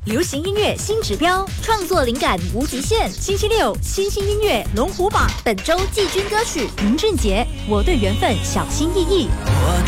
流行音乐新指标，创作灵感无极限。星期六，新兴音乐龙虎榜，本周季军歌曲林俊杰《我对缘分小心翼翼》。